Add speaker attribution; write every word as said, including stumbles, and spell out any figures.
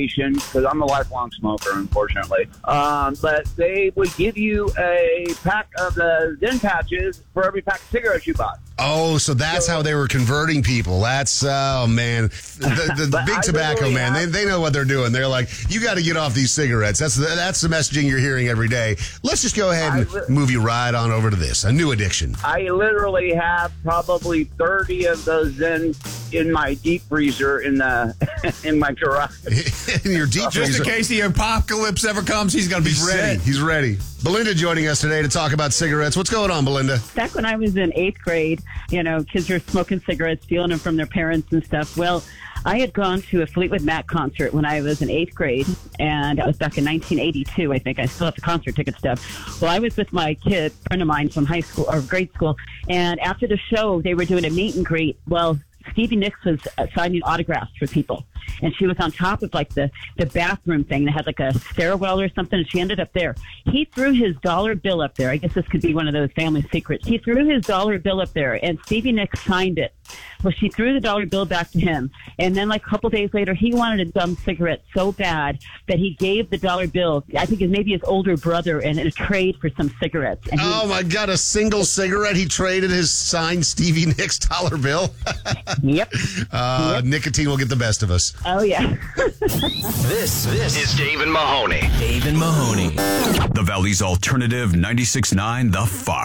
Speaker 1: because I'm a lifelong smoker, unfortunately. Um, but they would give you a pack of the Zen patches for every pack of cigarettes you bought.
Speaker 2: Oh, so that's so, how they were converting people. That's, oh, man. The, the big tobacco, man, have, they, they know what they're doing. They're like, you got to get off these cigarettes. That's the, that's the messaging you're hearing every day. Let's just go ahead and li- move you right on over to this, a new addiction.
Speaker 1: I literally have probably thirty of those Zen in my deep freezer in the in my garage.
Speaker 2: In your deep freezer.
Speaker 3: Just in case the apocalypse ever comes, he's going to be
Speaker 2: he's
Speaker 3: ready.
Speaker 2: ready. He's ready. Belinda joining us today to talk about cigarettes. What's going on, Belinda?
Speaker 4: Back when I was in eighth grade, you know, kids were smoking cigarettes, stealing them from their parents and stuff. Well, I had gone to a Fleetwood Mac concert when I was in eighth grade, and that was back in nineteen eighty-two, I think. I still have the concert ticket stuff. Well, I was with my kid, friend of mine from high school or grade school, and after the show, they were doing a meet and greet. Well, Stevie Nicks was signing autographs for people, and she was on top of like the, the bathroom thing that had like a stairwell or something, and she ended up there. He threw his dollar bill up there. I guess this could be one of those family secrets. He threw his dollar bill up there, and Stevie Nicks signed it. Well, she threw the dollar bill back to him, and then like a couple days later, he wanted a dumb cigarette so bad that he gave the dollar bill, I think it was maybe his older brother, in a trade for some cigarettes. And he,
Speaker 2: oh, my God, a single cigarette? He traded his signed Stevie Nicks dollar bill?
Speaker 4: Yep.
Speaker 2: Uh,
Speaker 4: yep.
Speaker 2: Nicotine will get the best of us.
Speaker 4: Oh, yeah.
Speaker 5: This, this is Dave and Mahoney.
Speaker 6: Dave and Mahoney.
Speaker 7: The Valley's Alternative ninety-six point nine, The Fox.